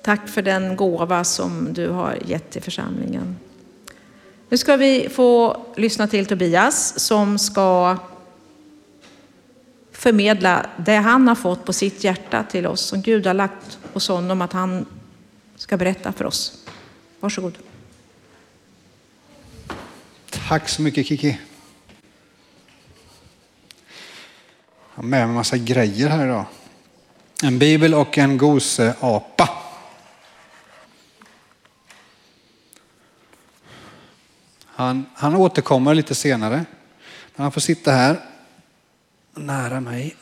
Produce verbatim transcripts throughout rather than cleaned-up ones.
Tack för den gåva som du har gett till församlingen. Nu ska vi få lyssna till Tobias som ska förmedla det han har fått på sitt hjärta till oss. Som Gud har lagt hos honom att han ska berätta för oss. Varsågod. Tack så mycket, Kiki. Jag har med mig en massa grejer här idag. En bibel och en goseapa. Han, han återkommer lite senare. Men han får sitta här nära mig.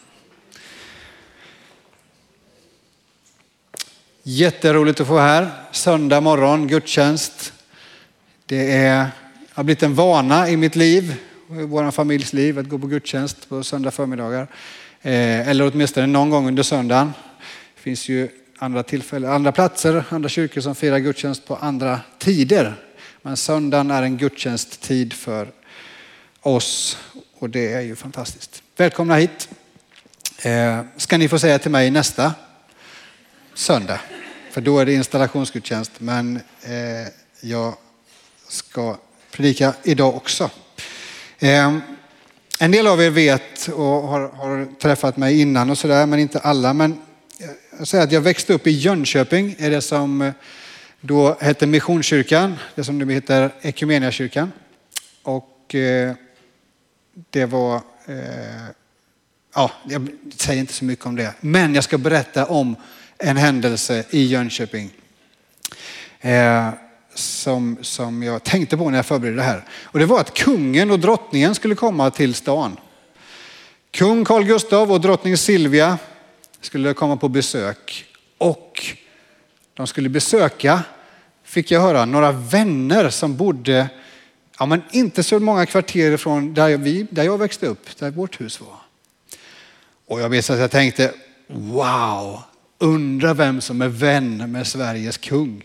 Jätteroligt att få här. Söndag morgon, gudstjänst. Det är, har blivit en vana i mitt liv, i vår familjs liv, att gå på gudstjänst på söndag förmiddagar. Eh, eller åtminstone någon gång under söndagen. Det finns ju andra tillfällen, andra platser, andra kyrkor som firar gudstjänst på andra tider. Men söndagen är en gudstjänsttid för oss och det är ju fantastiskt. Välkomna hit. Eh, ska ni få säga till mig nästa söndag. För då är det installationsgudstjänst. Men eh, jag ska predika idag också. Eh, en del av er vet och har, har träffat mig innan och sådär. Men inte alla. Men jag säger att jag växte upp i Jönköping. Är det som då hette Missionskyrkan. Det som nu heter Ekumeniakyrkan. Och eh, det var... Eh, ja, jag säger inte så mycket om det. Men jag ska berätta om en händelse i Jönköping. Eh, som, som jag tänkte på när jag förberedde det här. Och det var att kungen och drottningen skulle komma till stan. Kung Carl Gustav och drottning Silvia skulle komma på besök. Och de skulle besöka, fick jag höra, några vänner som bodde, ja men inte så många kvarter från där, vi, där jag växte upp, där vårt hus var. Och jag vet att jag tänkte, wow, undra vem som är vän med Sveriges kung.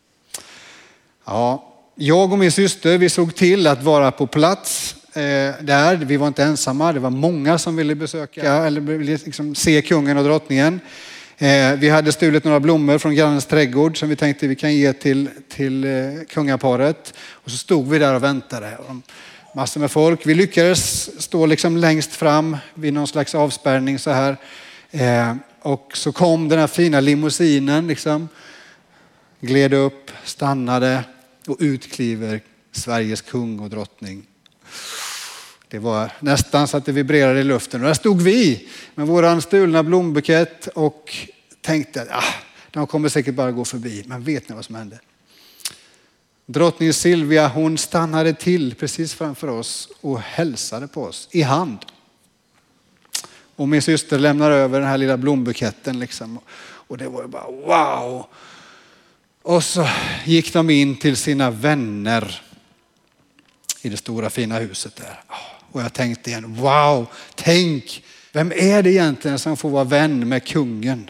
Ja, jag och min syster, vi såg till att vara på plats eh, där. Vi var inte ensamma, det var många som ville besöka eller ville liksom se kungen och drottningen. Eh, vi hade stulit några blommor från grannens trädgård som vi tänkte vi kan ge till, till eh, kungaparet. Och så stod vi där och väntade. Och massor med folk. Vi lyckades stå liksom längst fram vid någon slags avspärrning så här. Eh, och så kom den här fina limousinen liksom. Gled upp, stannade och utkliver Sveriges kung och drottning. Det var nästan så att det vibrerade i luften. Och där stod vi med våran stulna blombukett och tänkte att ah, de kommer säkert bara gå förbi. Men vet ni vad som hände? Drottning Silvia, hon stannade till precis framför oss och hälsade på oss i hand. Och min syster lämnar över den här lilla blombuketten liksom. Och det var ju bara wow. Och så gick de in till sina vänner i det stora fina huset där. Och jag tänkte igen, wow, tänk, vem är det egentligen som får vara vän med kungen?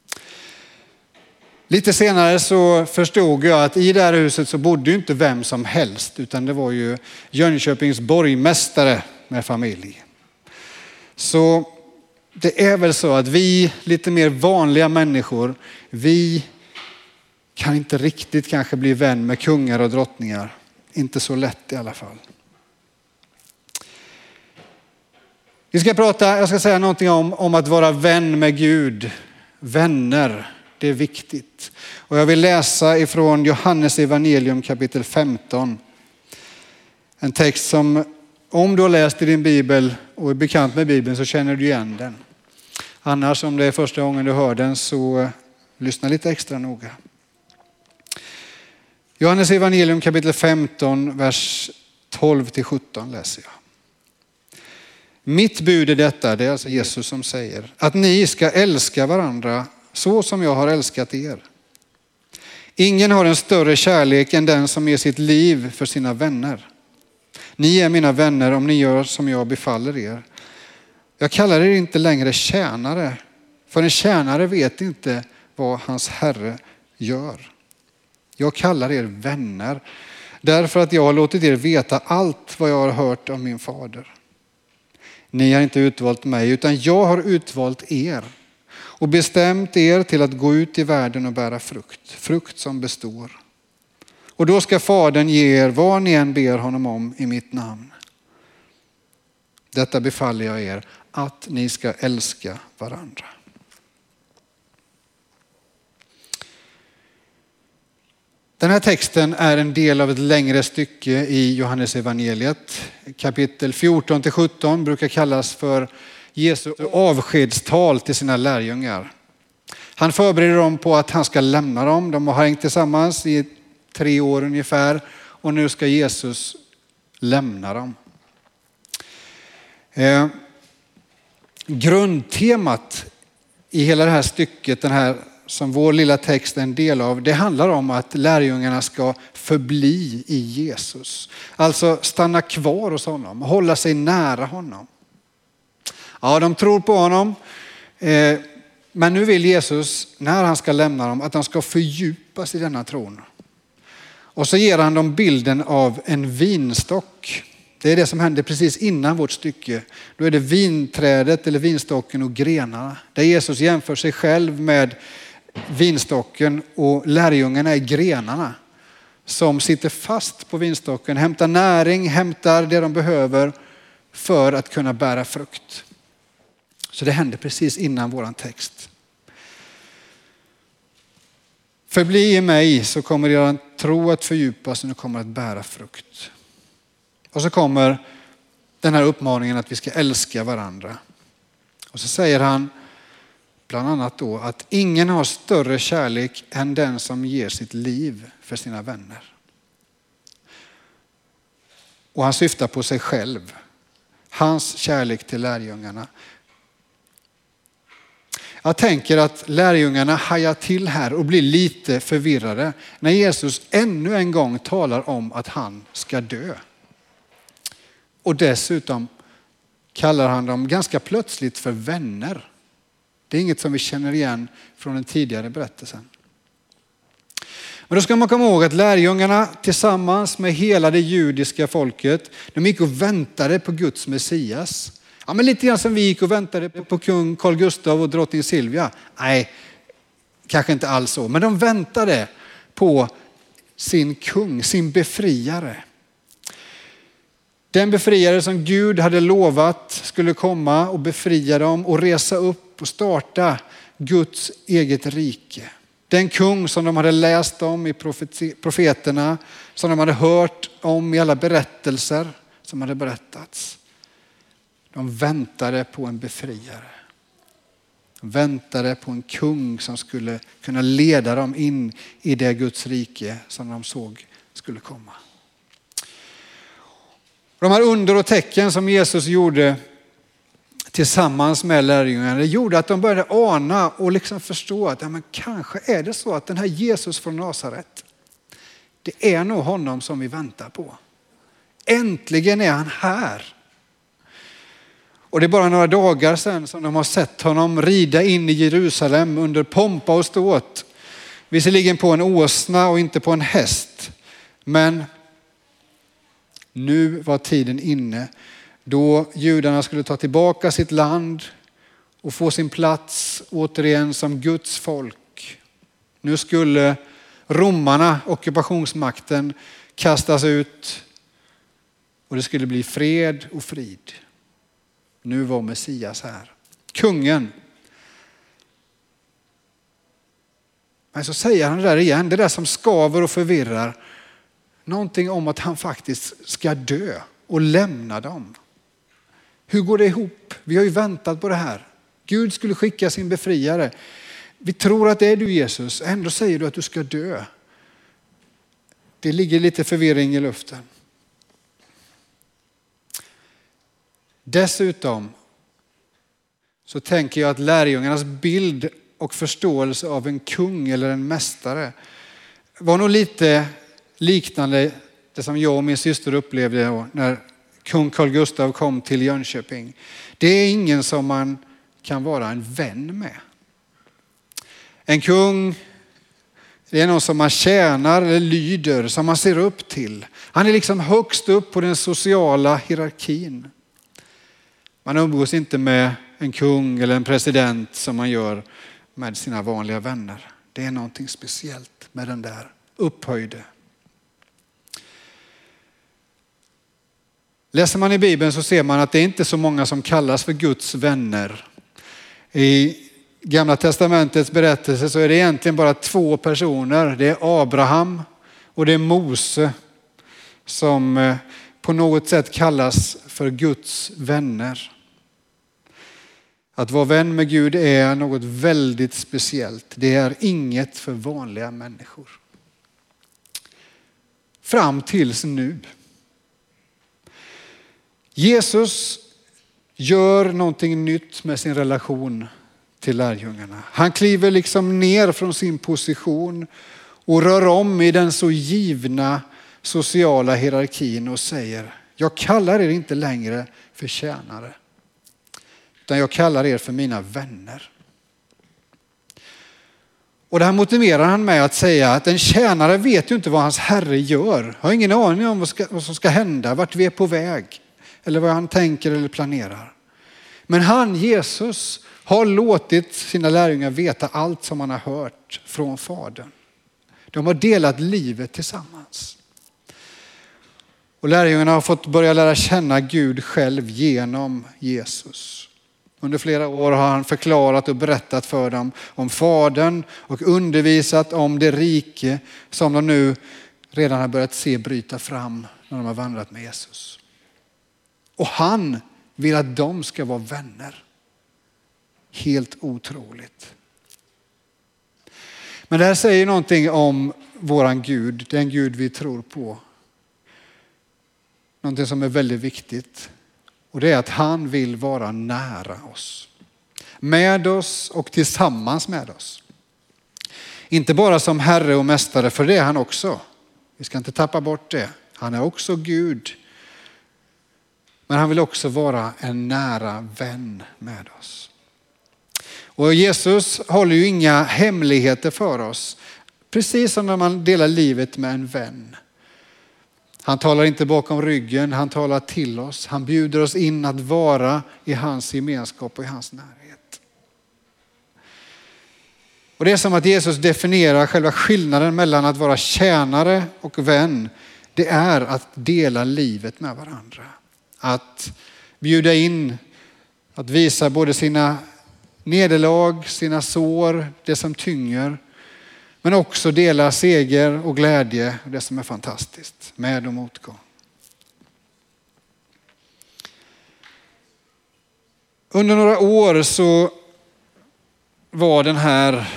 Lite senare så förstod jag att i det här huset så bodde ju inte vem som helst, utan det var ju Jönköpings borgmästare med familj. Så det är väl så att vi lite mer vanliga människor, vi kan inte riktigt kanske bli vän med kungar och drottningar. Inte så lätt i alla fall. Vi ska prata, jag ska säga någonting om, om att vara vän med Gud. Vänner, det är viktigt. Och jag vill läsa ifrån Johannes evangelium kapitel femton. En text som, om du har läst i din bibel och är bekant med Bibeln så känner du igen den. Annars om det är första gången du hör den så lyssna lite extra noga. Johannes evangelium kapitel femton, vers tolv till sjutton läser jag. Mitt bud är detta, det är alltså Jesus som säger, att ni ska älska varandra så som jag har älskat er. Ingen har en större kärlek än den som ger sitt liv för sina vänner. Ni är mina vänner om ni gör som jag befaller er. Jag kallar er inte längre tjänare, för en tjänare vet inte vad hans herre gör. Jag kallar er vänner därför att jag har låtit er veta allt vad jag har hört om min fader. Ni har inte utvalt mig utan jag har utvalt er och bestämt er till att gå ut i världen och bära frukt, frukt som består. Och då ska Fadern ge er vad ni än ber honom om i mitt namn. Detta befaller jag er, att ni ska älska varandra. Den här texten är en del av ett längre stycke i Johannes evangeliet. Kapitel fjorton till sjutton brukar kallas för Jesu avskedstal till sina lärjungar. Han förbereder dem på att han ska lämna dem. De har hängt tillsammans i tre år ungefär och nu ska Jesus lämna dem. Eh, grundtemat i hela det här stycket, den här som vår lilla text är en del av, det handlar om att lärjungarna ska förbli i Jesus. Alltså stanna kvar hos honom, hålla sig nära honom. Ja, de tror på honom, eh, men nu vill Jesus, när han ska lämna dem, att de ska fördjupas i denna tron. Och så ger han dem bilden av en vinstock. Det är det som händer precis innan vårt stycke. Då är det vinträdet eller vinstocken och grenarna. Där Jesus jämför sig själv med vinstocken och lärjungarna är grenarna som sitter fast på vinstocken, hämtar näring, hämtar det de behöver för att kunna bära frukt. Så det händer precis innan våran text. Förbli i mig så kommer er tro att fördjupas och ni kommer att bära frukt. Och så kommer den här uppmaningen att vi ska älska varandra. Och så säger han bland annat då att ingen har större kärlek än den som ger sitt liv för sina vänner. Och han syftar på sig själv. Hans kärlek till lärjungarna. Jag tänker att lärjungarna hajar till här och blir lite förvirrade när Jesus ännu en gång talar om att han ska dö. Och dessutom kallar han dem ganska plötsligt för vänner. Det är inget som vi känner igen från den tidigare berättelsen. Men då ska man komma ihåg att lärjungarna tillsammans med hela det judiska folket, de gick och väntade på Guds Messias. Ja, men lite grann som vi gick och väntade på kung Carl Gustaf och drottning Silvia. Nej, kanske inte alls så. Men de väntade på sin kung, sin befriare. Den befriare som Gud hade lovat skulle komma och befria dem och resa upp och starta Guds eget rike. Den kung som de hade läst om i profeterna, som de hade hört om i alla berättelser som hade berättats. De väntade på en befriare. De väntade på en kung som skulle kunna leda dem in i det Guds rike som de såg skulle komma. De här under och tecken som Jesus gjorde tillsammans med lärjungarna, det gjorde att de började ana och liksom förstå att ja, men kanske är det så att den här Jesus från Nasaret, det är nog honom som vi väntar på. Äntligen är han här. Och det är bara några dagar sedan som de har sett honom rida in i Jerusalem under pompa och ståt. Visserligen på en åsna och inte på en häst. Men nu var tiden inne då judarna skulle ta tillbaka sitt land och få sin plats återigen som Guds folk. Nu skulle romarna, ockupationsmakten, kastas ut och det skulle bli fred och frid. Nu var Messias här. Kungen. Men så säger han det där igen, det där som skaver och förvirrar. Någonting om att han faktiskt ska dö och lämna dem. Hur går det ihop? Vi har ju väntat på det här. Gud skulle skicka sin befriare. Vi tror att det är du Jesus. Ändå säger du att du ska dö. Det ligger lite förvirring i luften. Dessutom så tänker jag att lärjungarnas bild och förståelse av en kung eller en mästare var nog lite liknande det som jag och min syster upplevde när kung Carl Gustaf kom till Jönköping. Det är ingen som man kan vara en vän med. En kung, det är någon som man tjänar eller lyder, som man ser upp till. Han är liksom högst upp på den sociala hierarkin. Man umgås inte med en kung eller en president som man gör med sina vanliga vänner. Det är någonting speciellt med den där upphöjde. Läser man i Bibeln så ser man att det är inte så många som kallas för Guds vänner. I Gamla testamentets berättelse så är det egentligen bara två personer. Det är Abraham och det är Mose som på något sätt kallas för Guds vänner. Att vara vän med Gud är något väldigt speciellt. Det är inget för vanliga människor. Fram tills nu. Jesus gör någonting nytt med sin relation till lärjungarna. Han kliver liksom ner från sin position och rör om i den så givna sociala hierarkin och säger: jag kallar er inte längre för tjänare, utan jag kallar er för mina vänner. Och det här motiverar han med att säga att en tjänare vet ju inte vad hans herre gör. Har ingen aning om vad, ska, vad som ska hända, vart vi är på väg eller vad han tänker eller planerar. Men han, Jesus, har låtit sina lärjungar veta allt som han har hört från Fadern. De har delat livet tillsammans. Och lärjungarna har fått börja lära känna Gud själv genom Jesus. Under flera år har han förklarat och berättat för dem om Fadern och undervisat om det rike som de nu redan har börjat se bryta fram när de har vandrat med Jesus. Och han vill att de ska vara vänner. Helt otroligt. Men det här säger någonting om våran Gud, den Gud vi tror på. Någonting som är väldigt viktigt. Och det är att han vill vara nära oss. Med oss och tillsammans med oss. Inte bara som herre och mästare, för det är han också. Vi ska inte tappa bort det. Han är också Gud. Men han vill också vara en nära vän med oss. Och Jesus håller ju inga hemligheter för oss. Precis som när man delar livet med en vän. Han talar inte bakom ryggen, han talar till oss. Han bjuder oss in att vara i hans gemenskap och i hans närhet. Och det är som att Jesus definierar själva skillnaden mellan att vara tjänare och vän. Det är att dela livet med varandra. Att bjuda in, att visa både sina nederlag, sina sår, det som tynger. Men också dela seger och glädje, det som är fantastiskt, med och motgång. Under några år så var den här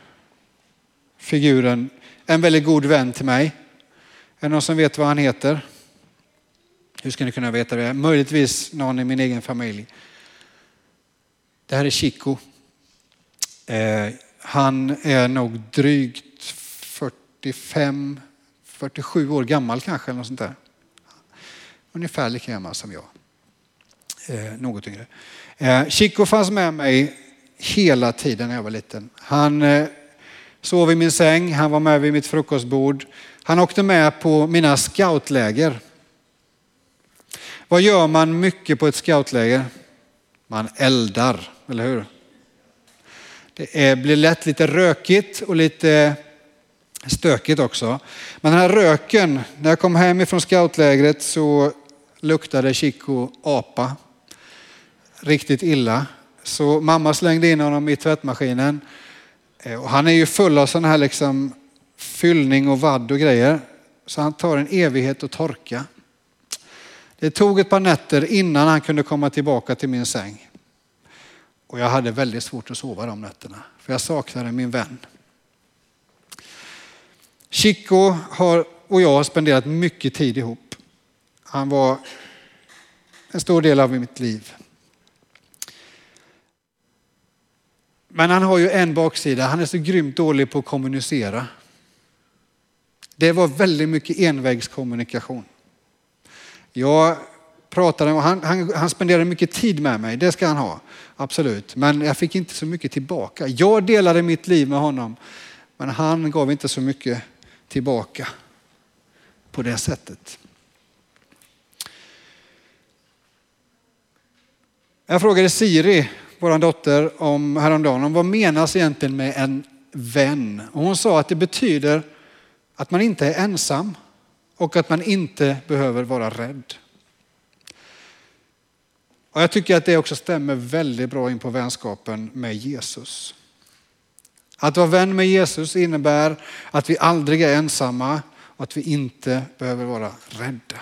figuren en väldigt god vän till mig. Är det någon som vet vad han heter? Hur ska ni kunna veta det? Möjligtvis någon i min egen familj. Det här är Chico. Eh, han är nog drygt fyrtiofem, fyrtiosju år gammal kanske. Eller något sånt där. Ungefär lika gammal som jag. Eh, något yngre. Eh, Chico fanns med mig hela tiden när jag var liten. Han eh, sov i min säng. Han var med vid mitt frukostbord. Han åkte med på mina scoutläger. Vad gör man mycket på ett scoutläger? Man eldar, eller hur? Det är, blir lätt lite rökigt och lite stökigt också. Men den här röken, när jag kom hem ifrån scoutlägret så luktade Chico apa. Riktigt illa. Så mamma slängde in honom i tvättmaskinen. Och han är ju full av sån här liksom fyllning och vadd och grejer. Så han tar en evighet att torka. Det tog ett par nätter innan han kunde komma tillbaka till min säng. Och jag hade väldigt svårt att sova de nätterna. För jag saknade min vän. Chico har, och jag har spenderat mycket tid ihop. Han var en stor del av mitt liv. Men han har ju en baksida. Han är så grymt dålig på att kommunicera. Det var väldigt mycket envägskommunikation. Jag pratade och han, han, han spenderade mycket tid med mig. Det ska han ha. Absolut. Men jag fick inte så mycket tillbaka. Jag delade mitt liv med honom. Men han gav inte så mycket tillbaka på det sättet. Jag frågade Siri vår dotter, om häromdagen om vad menas egentligen med en vän. Och hon sa att det betyder att man inte är ensam och att man inte behöver vara rädd. Och jag tycker att det också stämmer väldigt bra in på vänskapen med Jesus. Att vara vän med Jesus innebär att vi aldrig är ensamma och att vi inte behöver vara rädda.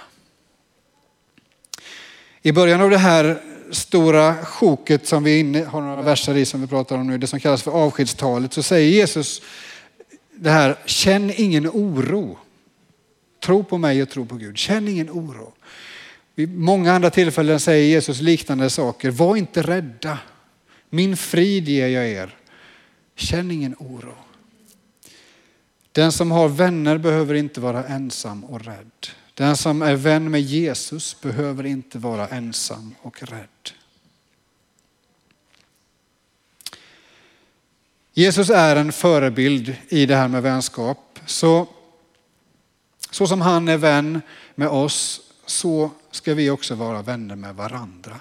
I början av det här stora sjoket som vi inne, har några verser i som vi pratar om nu, det som kallas för avskedstalet, så säger Jesus det här: känn ingen oro. Tro på mig och tro på Gud. Känn ingen oro. Vid många andra tillfällen säger Jesus liknande saker. Var inte rädda. Min frid ger jag er. Känn ingen oro. Den som har vänner behöver inte vara ensam och rädd. Den som är vän med Jesus behöver inte vara ensam och rädd. Jesus är en förebild i det här med vänskap. Så, så som han är vän med oss, så ska vi också vara vänner med varandra.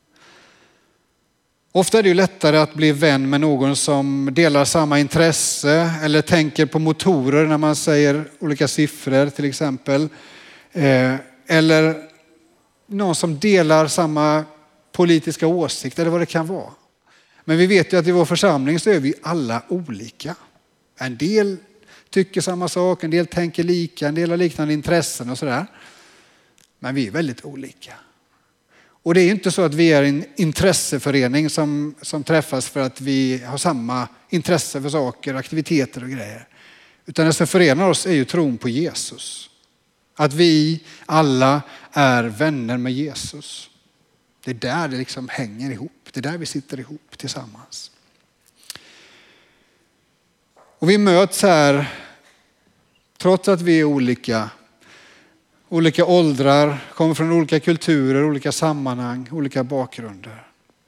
Ofta är det ju lättare att bli vän med någon som delar samma intresse eller tänker på motorer när man säger olika siffror till exempel. Eller någon som delar samma politiska åsikt eller vad det kan vara. Men vi vet ju att i vår församling så är vi alla olika. En del tycker samma sak, en del tänker lika, en del har liknande intressen och sådär. Men vi är väldigt olika. Och det är inte så att vi är en intresseförening som, som träffas för att vi har samma intresse för saker, aktiviteter och grejer. Utan det som förenar oss är ju tron på Jesus. Att vi alla är vänner med Jesus. Det är där det liksom hänger ihop. Det är där vi sitter ihop tillsammans. Och vi möts här trots att vi är olika. Olika åldrar, kommer från olika kulturer, olika sammanhang, olika bakgrunder.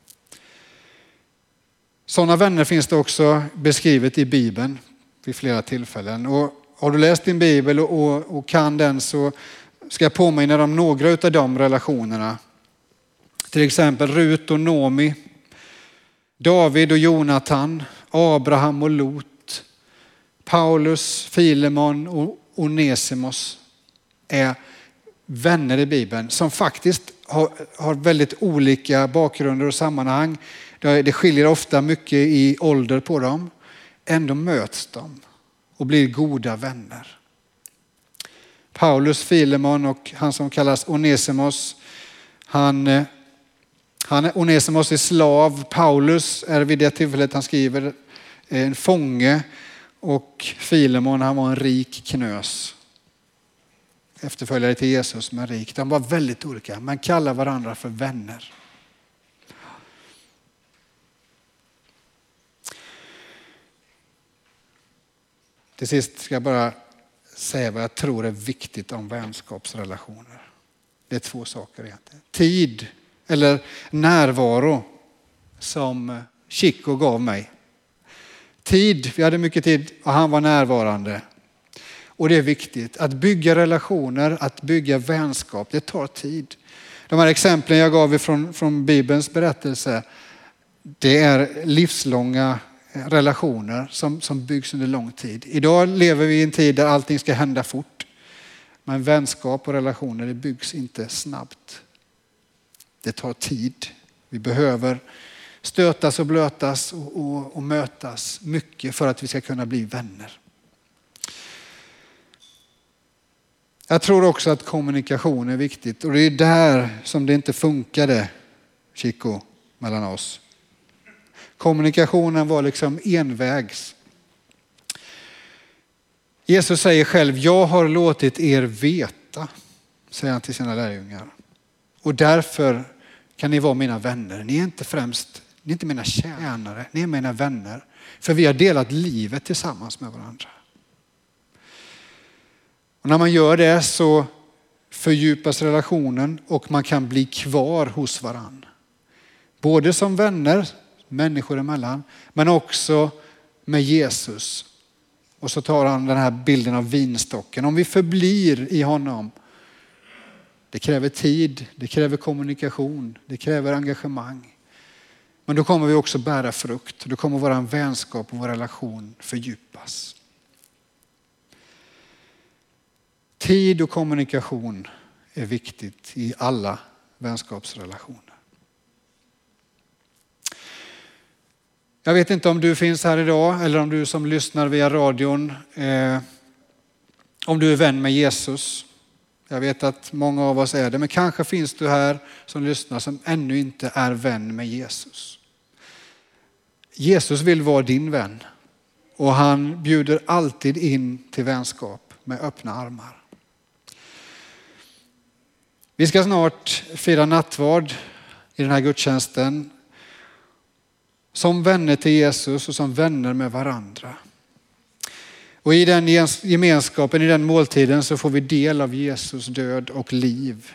Sådana vänner finns det också beskrivet i Bibeln vid flera tillfällen. Och har du läst din Bibel och, och, och kan den, så ska jag påminna dig om några av de relationerna. Till exempel Rut och Nomi, David och Jonatan, Abraham och Lot, Paulus, Filemon och Onesimos är vänner i Bibeln som faktiskt har, har väldigt olika bakgrunder och sammanhang. Det skiljer ofta mycket i ålder på dem. Ändå möts de och blir goda vänner. Paulus, Filemon och han som kallas Onesimos. Han, han, Onesimos är slav. Paulus är vid det tillfället han skriver en fånge. Och Filemon, han var en rik knös. Efterföljare till Jesus men rik. De var väldigt olika. Man kallar varandra för vänner. Till sist ska jag bara säga vad jag tror är viktigt om vänskapsrelationer. Det är två saker egentligen. Tid eller närvaro som Chico gav mig. Tid, vi hade mycket tid och han var närvarande. Och det är viktigt att bygga relationer, att bygga vänskap. Det tar tid. De här exemplen jag gav från, från Bibelns berättelse, det är livslånga relationer som, som byggs under lång tid. Idag lever vi i en tid där allting ska hända fort. Men vänskap och relationer, det byggs inte snabbt. Det tar tid. Vi behöver stötas och blötas och, och, och mötas mycket för att vi ska kunna bli vänner. Jag tror också att kommunikation är viktigt. Och det är där som det inte funkade, Chico, mellan oss. Kommunikationen var liksom envägs. Jesus säger själv, jag har låtit er veta, säger han till sina lärjungar. Och därför kan ni vara mina vänner. Ni är inte främst, ni är inte mina tjänare, ni är mina vänner. För vi har delat livet tillsammans med varandra. Och när man gör det så fördjupas relationen och man kan bli kvar hos varandra. Både som vänner, människor emellan, men också med Jesus. Och så tar han den här bilden av vinstocken. Om vi förblir i honom, det kräver tid, det kräver kommunikation, det kräver engagemang. Men då kommer vi också bära frukt. Då kommer vår vänskap och vår relation fördjupas. Tid och kommunikation är viktigt i alla vänskapsrelationer. Jag vet inte om du finns här idag eller om du som lyssnar via radion, eh, om du är vän med Jesus. Jag vet att många av oss är det, men kanske finns du här som lyssnar som ännu inte är vän med Jesus. Jesus vill vara din vän och han bjuder alltid in till vänskap med öppna armar. Vi ska snart fira nattvard i den här gudstjänsten som vänner till Jesus och som vänner med varandra. Och i den gemenskapen, i den måltiden så får vi del av Jesus död och liv.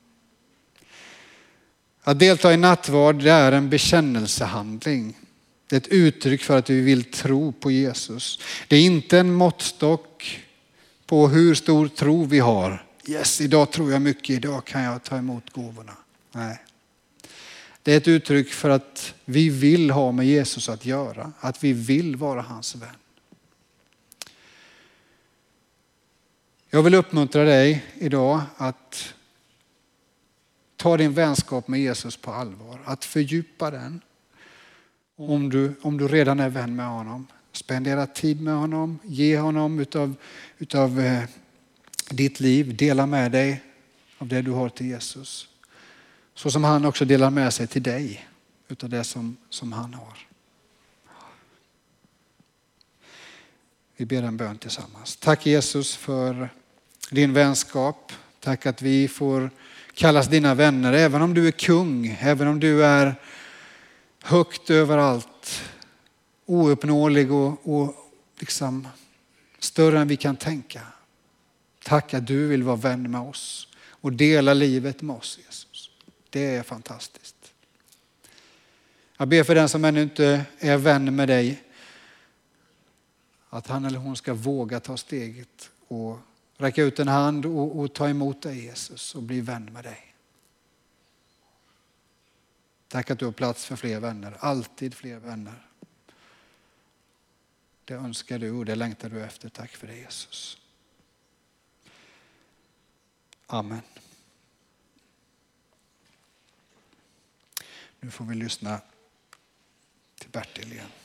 Att delta i nattvard, det är en bekännelsehandling. Det är ett uttryck för att vi vill tro på Jesus. Det är inte en måttstock på hur stor tro vi har. Yes, idag tror jag mycket, idag kan jag ta emot gåvorna. Nej. Det är ett uttryck för att vi vill ha med Jesus att göra. Att vi vill vara hans vän. Jag vill uppmuntra dig idag att ta din vänskap med Jesus på allvar. Att fördjupa den. Om du, om du redan är vän med honom. Spendera tid med honom. Ge honom utav, utav eh, ditt liv. Dela med dig av det du har till Jesus. Så som han också delar med sig till dig utav det som, som han har. Vi ber en bön tillsammans. Tack Jesus för din vänskap. Tack att vi får kallas dina vänner. Även om du är kung, även om du är högt överallt. Ouppnåelig och, och liksom större än vi kan tänka. Tack att du vill vara vän med oss och dela livet med oss Jesus. Det är fantastiskt. Jag ber för den som ännu inte är vän med dig. Att han eller hon ska våga ta steget och räcka ut en hand och, och ta emot dig Jesus och bli vän med dig. Tack att du har plats för fler vänner. Alltid fler vänner. Det önskar du och det längtar du efter. Tack för det Jesus. Amen. Nu får vi lyssna till Bertil igen.